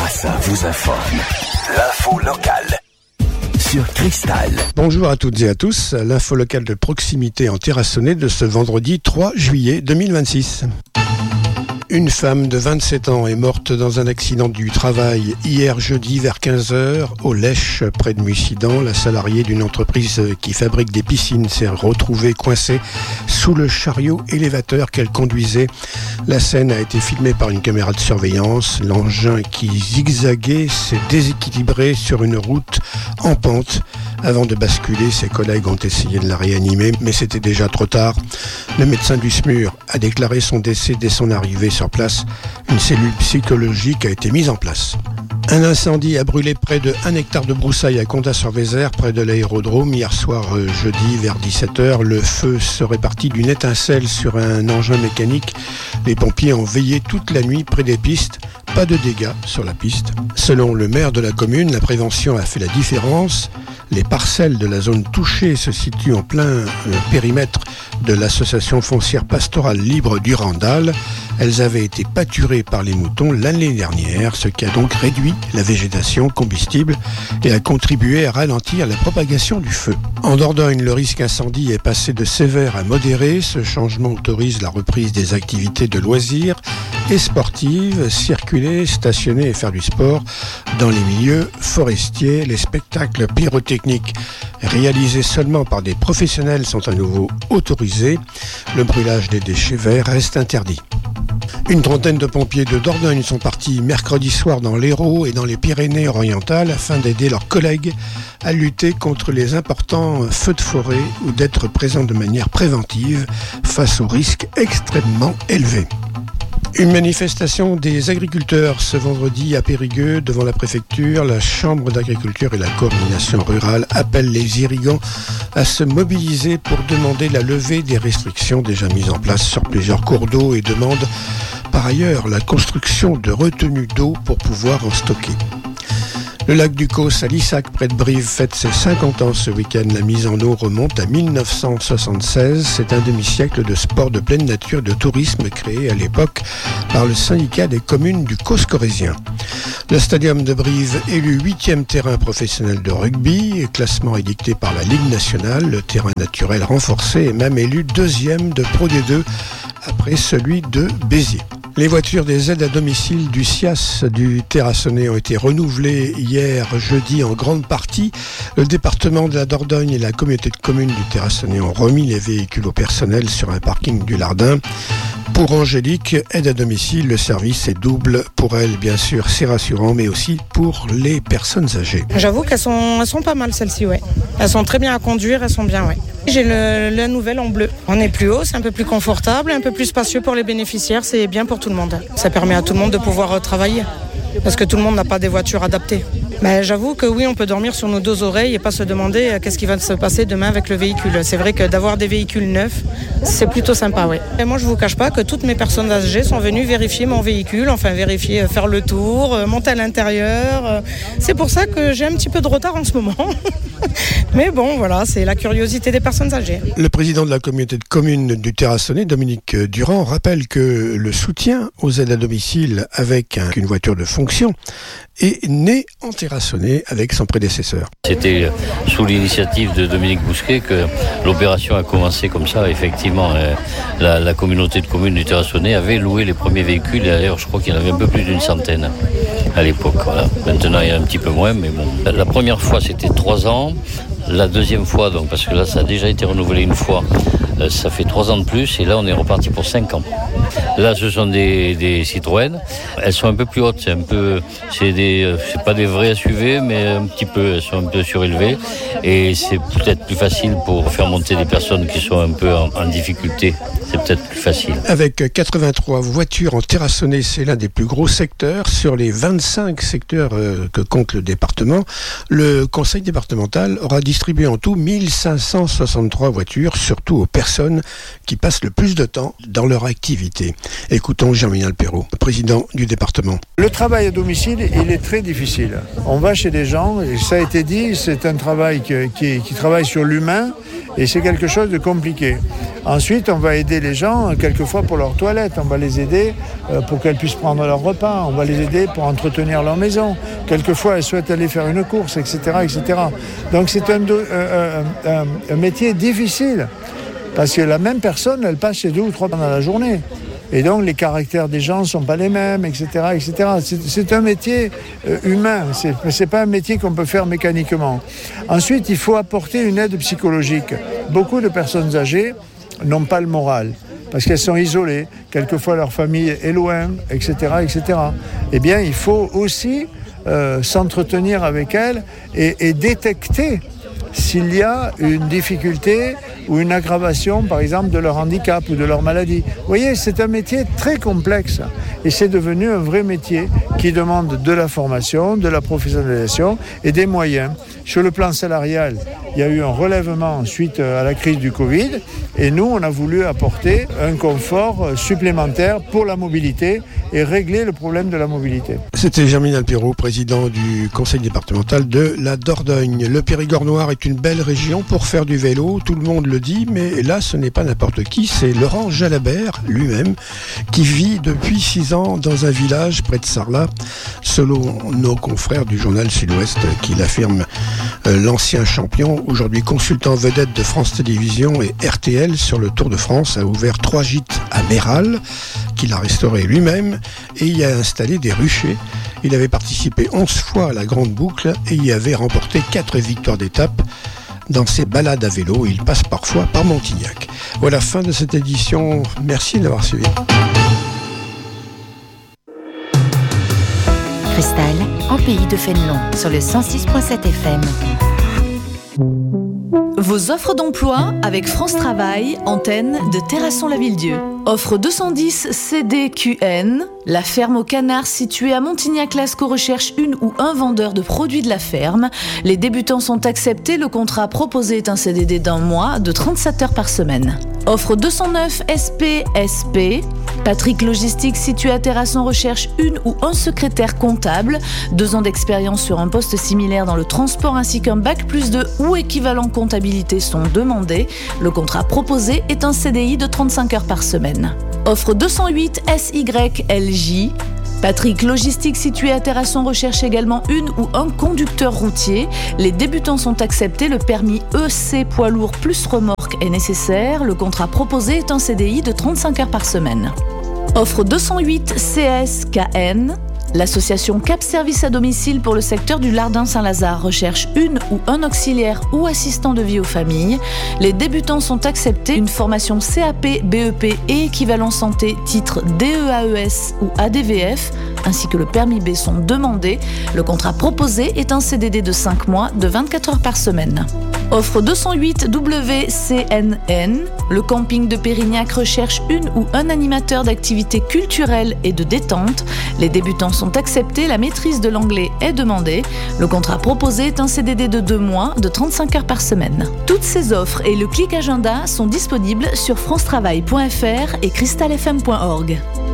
Bourassa vous informe. L'info locale sur Cristal. Bonjour à toutes et à tous. L'info locale de proximité en Terrassonnais de ce vendredi 3 juillet 2026. Une femme de 27 ans est morte dans un accident du travail hier jeudi vers 15h au Lèche, près de Mussidan. La salariée d'une entreprise qui fabrique des piscines s'est retrouvée coincée sous le chariot élévateur qu'elle conduisait. La scène a été filmée par une caméra de surveillance. L'engin qui zigzaguait s'est déséquilibré sur une route en pente. Avant de basculer, ses collègues ont essayé de la réanimer, mais c'était déjà trop tard. Le médecin du SMUR a déclaré son décès dès son arrivée sur place. Une cellule psychologique a été mise en place. Un incendie a brûlé près de 1 hectare de broussailles à Condat-sur-Vézère, près de l'aérodrome. Hier soir, jeudi, vers 17h, le feu serait parti d'une étincelle sur un engin mécanique. Les pompiers ont veillé toute la nuit près des pistes. Pas de dégâts sur la piste. Selon le maire de la commune, la prévention a fait la différence. Les parcelles de la zone touchée se situent en plein périmètre de l'association foncière pastorale libre du Randal. Elles avaient été pâturées par les moutons l'année dernière, ce qui a donc réduit la végétation combustible et a contribué à ralentir la propagation du feu. En Dordogne, le risque incendie est passé de sévère à modéré. Ce changement autorise la reprise des activités de loisirs et sportives, circuler, stationner et faire du sport dans les milieux forestiers. Les spectacles pyrotechniques réalisés seulement par des professionnels sont à nouveau autorisés. Le brûlage des déchets verts reste interdit. Une trentaine de pompiers de Dordogne sont partis mercredi soir dans l'Hérault et dans les Pyrénées-Orientales afin d'aider leurs collègues à lutter contre les importants feux de forêt ou d'être présents de manière préventive face aux risques extrêmement élevés. Une manifestation des agriculteurs ce vendredi à Périgueux devant la préfecture. La Chambre d'agriculture et la coordination rurale appellent les irrigants à se mobiliser pour demander la levée des restrictions déjà mises en place sur plusieurs cours d'eau et demandent par ailleurs la construction de retenues d'eau pour pouvoir en stocker. Le lac du Causse à Lissac, près de Brive, fête ses 50 ans ce week-end. La mise en eau remonte à 1976. C'est un demi-siècle de sport de pleine nature et de tourisme créé à l'époque par le syndicat des communes du Causse corrézien. Le stadium de Brive est le 8e terrain professionnel de rugby. Classement édicté par la Ligue nationale. Le terrain naturel renforcé est même élu 2e de Pro D2 après celui de Béziers. Les voitures des aides à domicile du SIAS du Terrassonnais ont été renouvelées hier jeudi en grande partie. Le département de la Dordogne et la communauté de communes du Terrassonnais ont remis les véhicules au personnel sur un parking du Lardin. Pour Angélique, aide à domicile, le service est double. Pour elle, bien sûr, c'est rassurant, mais aussi pour les personnes âgées. J'avoue qu'elles sont pas mal, celles-ci, ouais. Elles sont très bien à conduire, elles sont bien, ouais. J'ai la nouvelle en bleu. On est plus haut, c'est un peu plus confortable, un peu plus spacieux pour les bénéficiaires, c'est bien pour tout le monde. Ça permet à tout le monde de pouvoir travailler, parce que tout le monde n'a pas des voitures adaptées. Mais j'avoue que oui, on peut dormir sur nos deux oreilles et pas se demander qu'est-ce qui va se passer demain avec le véhicule. C'est vrai que d'avoir des véhicules neufs, c'est plutôt sympa, oui. Et moi, je vous cache pas que toutes mes personnes âgées sont venues vérifier mon véhicule, enfin vérifier, faire le tour, monter à l'intérieur. C'est pour ça que j'ai un petit peu de retard en ce moment. Mais bon, voilà, c'est la curiosité des personnes âgées. Le président de la communauté de communes du Terrassonnais, Dominique Durand, rappelle que le soutien aux aides à domicile avec une voiture de fonction est né en Terrassonnais avec son prédécesseur. C'était sous l'initiative de Dominique Bousquet que l'opération a commencé comme ça. Effectivement, la communauté de communes du Terrassonnais avait loué les premiers véhicules. Et d'ailleurs, je crois qu'il y en avait un peu plus d'une centaine à l'époque. Voilà. Maintenant, il y en a un petit peu moins, mais bon. La première fois, c'était 3 ans. La deuxième fois, donc, parce que là, ça a déjà été renouvelé une fois, ça fait 3 ans de plus. Et là, on est reparti pour 5 ans. Là, ce sont des Citroën. Elles sont un peu plus hautes. C'est pas des vrais SUV, mais un petit peu. Elles sont un peu surélevées. Et c'est peut-être plus facile pour faire monter des personnes qui sont un peu en difficulté. C'est peut-être plus facile. Avec 83 voitures en Terrassonnais, c'est l'un des plus gros secteurs. Sur les 25 secteurs que compte le département, le conseil départemental aura distribué en tout 1563 voitures, surtout aux personnes qui passent le plus de temps dans leur activité. proximité. Écoutons Germinal Perrault, président du département. Le travail à domicile, il est très difficile. On va chez des gens, et ça a été dit, c'est un travail qui travaille sur l'humain, et c'est quelque chose de compliqué. Ensuite, on va aider les gens, quelquefois pour leur toilette, on va les aider pour qu'elles puissent prendre leur repas, on va les aider pour entretenir leur maison. Quelquefois, elles souhaitent aller faire une course, etc. etc. Donc c'est un métier difficile, parce que la même personne, elle passe chez 2 ou 3 pendant la journée. Et donc, les caractères des gens ne sont pas les mêmes, etc. etc. C'est un métier humain, c'est pas un métier qu'on peut faire mécaniquement. Ensuite, il faut apporter une aide psychologique. Beaucoup de personnes âgées n'ont pas le moral, parce qu'elles sont isolées, quelquefois leur famille est loin, etc. etc. Eh bien, il faut aussi s'entretenir avec elles et détecter s'il y a une difficulté ou une aggravation, par exemple, de leur handicap ou de leur maladie. Vous voyez, c'est un métier très complexe et c'est devenu un vrai métier qui demande de la formation, de la professionnalisation et des moyens. Sur le plan salarial, il y a eu un relèvement suite à la crise du Covid et nous, on a voulu apporter un confort supplémentaire pour la mobilité et régler le problème de la mobilité. C'était Germinal Perrault, président du conseil départemental de la Dordogne. Le Périgord noir est une belle région pour faire du vélo, tout le monde le dit, mais là ce n'est pas n'importe qui, c'est Laurent Jalabert lui-même qui vit depuis 6 ans dans un village près de Sarlat, selon nos confrères du journal Sud-Ouest qui l'affirme. L'ancien champion, aujourd'hui consultant vedette de France Télévisions et RTL sur le Tour de France, a ouvert 3 gîtes à Méral qu'il a restauré lui-même et y a installé des ruchers. Il avait participé 11 fois à la Grande Boucle et y avait remporté 4 victoires d'étape. Dans ses balades à vélo, il passe parfois par Montignac. Voilà, fin de cette édition. Merci d'avoir suivi. Cristal, en pays de Fénelon, sur le 106.7 FM. Vos offres d'emploi avec France Travail, antenne de Terrasson-la-Ville-Dieu. Offre 210 CDQN, la ferme au canard située à Montignac-Lascaux recherche une ou un vendeur de produits de la ferme. Les débutants sont acceptés, le contrat proposé est un CDD d'1 mois de 37 heures par semaine. Offre 209 SPSP, Patrick Logistique situé à Terrasson recherche une ou un secrétaire comptable, 2 ans d'expérience sur un poste similaire dans le transport ainsi qu'un bac+2 ou équivalent comptabilité sont demandés. Le contrat proposé est un CDI de 35 heures par semaine. Offre 208 SYLJ, Patrick Logistique situé à Terrasson recherche également une ou un conducteur routier. Les débutants sont acceptés, le permis EC poids lourd plus remorque est nécessaire. Le contrat proposé est un CDI de 35 heures par semaine. Offre 208 CSKN, l'association Cap Service à domicile pour le secteur du Lardin-Saint-Lazare recherche une ou un auxiliaire ou assistant de vie aux familles. Les débutants sont acceptés, une formation CAP, BEP et équivalent santé, titre DEAES ou ADVF, ainsi que le permis B sont demandés. Le contrat proposé est un CDD de 5 mois de 24 heures par semaine. Offre 208 WCNN, le camping de Pérignac recherche une ou un animateur d'activités culturelles et de détente. Les débutants sont acceptés, la maîtrise de l'anglais est demandée. Le contrat proposé est un CDD de 2 mois de 35 heures par semaine. Toutes ces offres et le clic agenda sont disponibles sur francetravail.fr et cristalfm.org.